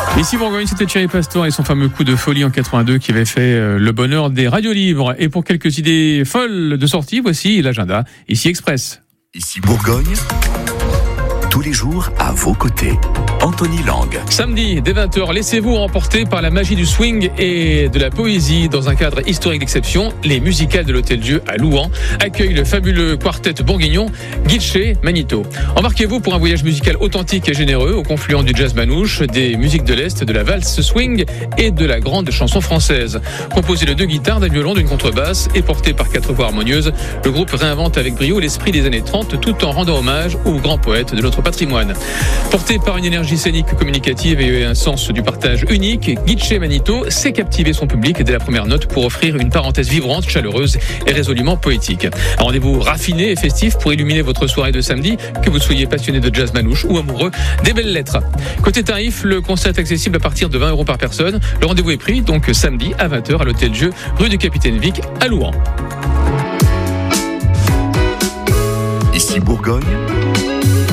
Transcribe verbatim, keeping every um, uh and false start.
Ici Bourgogne, c'était Thierry Pastor et son fameux coup de folie en quatre-vingt-deux qui avait fait le bonheur des radios libres. Et pour quelques idées folles de sortie, voici l'agenda Ici Express. Ici Bourgogne, tous les jours à vos côtés. Anthony Lang. Samedi, dès vingt heures, laissez-vous emporter par la magie du swing et de la poésie dans un cadre historique d'exception. Les musicales de l'Hôtel-Dieu à Louhans accueillent le fabuleux quartet bourguignon Guilché Manito. Embarquez-vous pour un voyage musical authentique et généreux au confluent du jazz manouche, des musiques de l'Est, de la valse swing et de la grande chanson française. Composé de deux guitares, d'un violon, d'une contrebasse et porté par quatre voix harmonieuses, le groupe réinvente avec brio l'esprit des années trente tout en rendant hommage aux grands poètes de notre patrimoine. Porté par une énergie scénique communicative et un sens du partage unique, Guilché Manito sait captiver son public dès la première note pour offrir une parenthèse vibrante, chaleureuse et résolument poétique. Un rendez-vous raffiné et festif pour illuminer votre soirée de samedi, que vous soyez passionné de jazz manouche ou amoureux des belles lettres. Côté tarif, le concert est accessible à partir de vingt euros par personne. Le rendez-vous est pris donc samedi à vingt heures à l'Hôtel-Dieu, rue du Capitaine Vic à Louhans. Ici Bourgogne,